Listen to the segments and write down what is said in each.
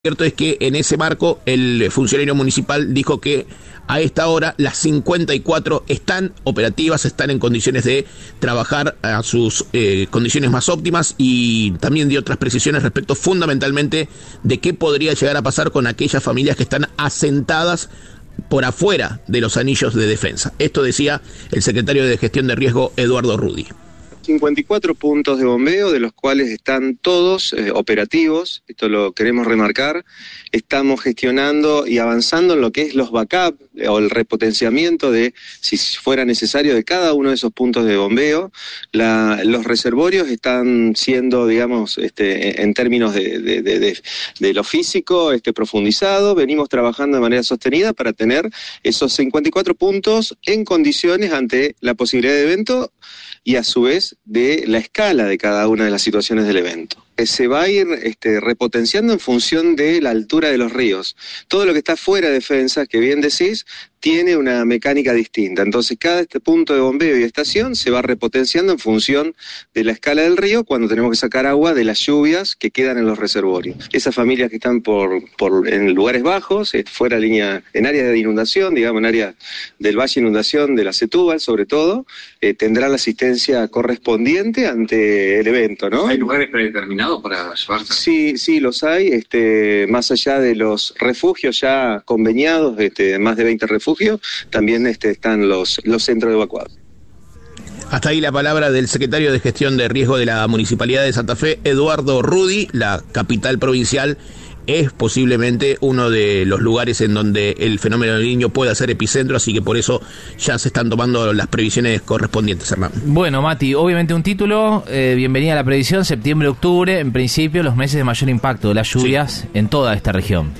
cierto es que en ese marco el funcionario municipal dijo que a esta hora las 54 están operativas, están en condiciones de trabajar a sus condiciones más óptimas, y también dio otras precisiones respecto fundamentalmente de qué podría llegar a pasar con aquellas familias que están asentadas por afuera de los anillos de defensa. Esto decía el secretario de Gestión de Riesgo, Eduardo Rudi. 54 puntos de bombeo, de los cuales están todos operativos, esto lo queremos remarcar. Estamos gestionando y avanzando en lo que es los backup o el repotenciamiento de, si fuera necesario, de cada uno de esos puntos de bombeo. Los reservorios están siendo, digamos, en términos de lo físico, profundizado. Venimos trabajando de manera sostenida para tener esos 54 puntos en condiciones ante la posibilidad de evento y a su vez de la escala de cada una de las situaciones del evento. Se va a ir repotenciando en función de la altura de los ríos. Todo lo que está fuera de defensa, que bien decís, tiene una mecánica distinta. Entonces cada punto de bombeo y estación se va repotenciando en función de la escala del río cuando tenemos que sacar agua de las lluvias que quedan en los reservorios. Esas familias que están en lugares bajos, fuera línea, en área de inundación, digamos en área del valle de inundación de la Setúbal sobre todo, tendrán la asistencia correspondiente ante el evento, ¿no? ¿Hay lugares predeterminados para llevarse? Sí, los hay, más allá de los refugios ya conveniados, más de 20 refugios, también están los centros evacuados. Hasta ahí la palabra del secretario de Gestión de Riesgo de la Municipalidad de Santa Fe, Eduardo Rudi. La capital provincial es posiblemente uno de los lugares en donde el fenómeno del Niño puede ser epicentro, así que por eso ya se están tomando las previsiones correspondientes, Hernán. Bueno, Mati, obviamente un título, bienvenida a la previsión, septiembre-octubre, en principio los meses de mayor impacto de las lluvias en toda esta región.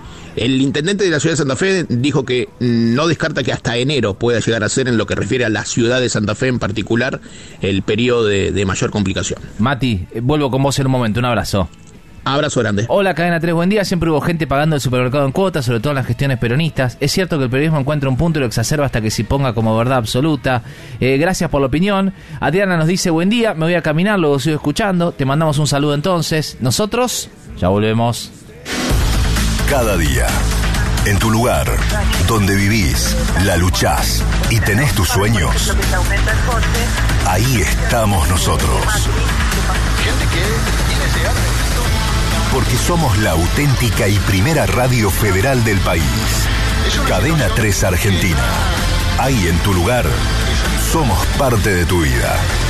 El intendente de la ciudad de Santa Fe dijo que no descarta que hasta enero pueda llegar a ser, en lo que refiere a la ciudad de Santa Fe en particular, el periodo de mayor complicación. Mati, vuelvo con vos en un momento, un abrazo. Abrazo grande. Hola, Cadena 3, buen día. Siempre hubo gente pagando el supermercado en cuotas, sobre todo en las gestiones peronistas. Es cierto que el periodismo encuentra un punto y lo exacerba hasta que se ponga como verdad absoluta. Gracias por la opinión. Adriana nos dice, buen día, me voy a caminar, luego sigo escuchando. Te mandamos un saludo entonces. Nosotros ya volvemos. Cada día, en tu lugar, donde vivís, la luchás y tenés tus sueños, ahí estamos nosotros. Porque somos la auténtica y primera radio federal del país. Cadena 3 Argentina. Ahí en tu lugar, somos parte de tu vida.